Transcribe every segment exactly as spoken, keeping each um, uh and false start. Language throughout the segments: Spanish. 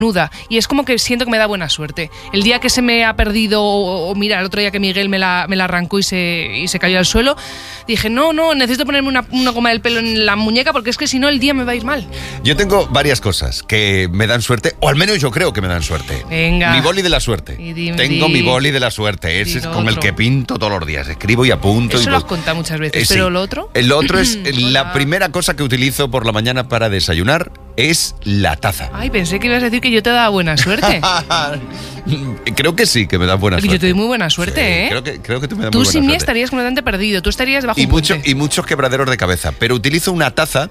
nuda, y es como que siento que me da buena suerte. El día que se me ha perdido, o, o mira, el otro día que Miguel me la, me la arrancó y se, y se cayó al suelo, dije, no, no, necesito ponerme una, una goma del pelo en la muñeca porque es que si no el día me va a ir mal. Yo tengo varias cosas que me dan suerte, o al menos yo creo que me dan suerte. Venga. Mi boli de la suerte. Y di, tengo di, mi boli de la suerte, ese es con el que pinto todos los días, escribo y apunto. Eso y lo has voy. contado muchas veces, eh, pero sí. lo otro... El otro es la primera cosa que utilizo por la mañana para desayunar, es la taza. Ay, pensé que ibas a decir que yo te daba buena suerte. Creo que sí, que me da buena Yo suerte. te doy muy buena suerte, Sí, ¿eh? Creo que, creo que tú me das Tú muy buena sin mí suerte. estarías completamente perdido, tú estarías bajo Y, un mucho, puente. y muchos quebraderos de cabeza. Pero utilizo una taza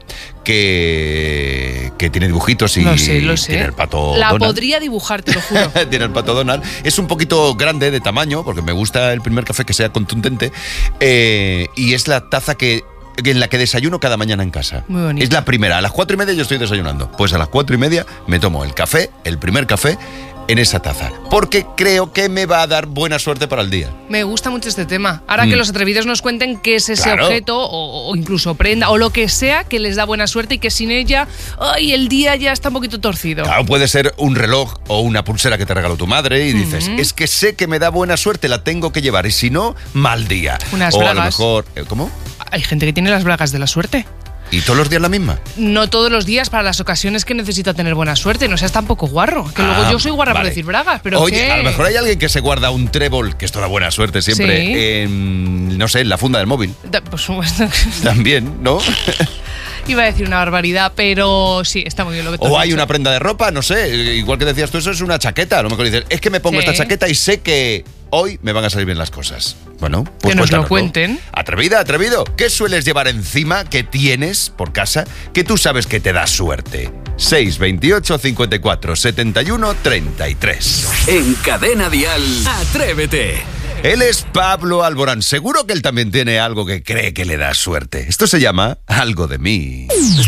que, que tiene dibujitos y Lo sé, lo sé. tiene el pato La Donald. podría dibujar, te lo juro. Tiene el pato Donald. Es un poquito grande de tamaño, porque me gusta el primer café que sea contundente. Eh, y es la taza que en la que desayuno cada mañana en casa. Muy bonito. Es la primera. A las cuatro y media yo estoy desayunando. Pues a las cuatro y media me tomo el café, el primer café, en esa taza. Porque creo que me va a dar buena suerte para el día. Me gusta mucho este tema. Ahora Mm. que los atrevidos nos cuenten qué es ese Claro. objeto o, o incluso prenda o lo que sea que les da buena suerte y que sin ella, ay, el día ya está un poquito torcido. Claro, puede ser un reloj o una pulsera que te regaló tu madre y dices, Ujú. es que sé que me da buena suerte, la tengo que llevar. Y si no, mal día. Unas o a lo bragas. mejor... ¿eh, ¿Cómo? Hay gente que tiene las bragas de la suerte. ¿Y todos los días la misma? No todos los días para las ocasiones que necesita tener buena suerte. No seas tampoco guarro. Que luego Ah, yo soy guarra vale. por decir bragas, pero Oye, ¿qué? a lo mejor hay alguien que se guarda un trébol, que esto da buena suerte siempre, Sí. en, no sé, en la funda del móvil. Da- Por supuesto. También, ¿no? Iba a decir una barbaridad, pero sí, está muy bien lo que tú O has hay dicho. una prenda de ropa, no sé, igual que decías tú, eso es una chaqueta. A lo mejor dices, es que me pongo Sí. esta chaqueta y sé que hoy me van a salir bien las cosas. Bueno, pues Que nos lo cuéntanoslo. cuenten. Atrevida, atrevido. ¿Qué sueles llevar encima que tienes por casa que tú sabes que te da suerte? seis veintiocho cincuenta y cuatro setenta y uno treinta y tres. En Cadena Dial, Atrévete. Él es Pablo Alborán. Seguro que él también tiene algo que cree que le da suerte. Esto se llama Algo de mí.